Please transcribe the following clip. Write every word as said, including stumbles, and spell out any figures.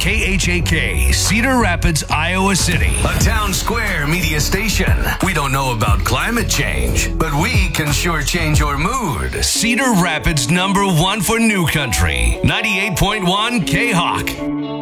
K H A K, Cedar Rapids, Iowa City. A town square media station. We don't know about climate change, but we can sure change your mood. Cedar Rapids, number one for New Country. ninety-eight point one K-Hawk.